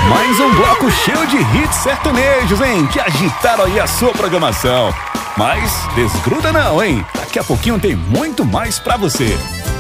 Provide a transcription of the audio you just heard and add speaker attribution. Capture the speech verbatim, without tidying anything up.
Speaker 1: Mais um bloco cheio de hits sertanejos, hein? Que agitaram aí a sua programação. Mas desgruda não, hein? Daqui a pouquinho tem muito mais pra você.